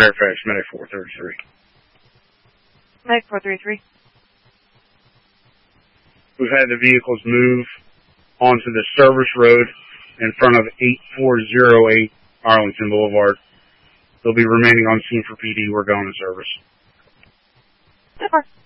Fairfax, Medic 433. Medic 433. We've had the vehicles move onto the service road in front of 8408 Arlington Boulevard. They'll be remaining on scene for PD. We're going to service. Super.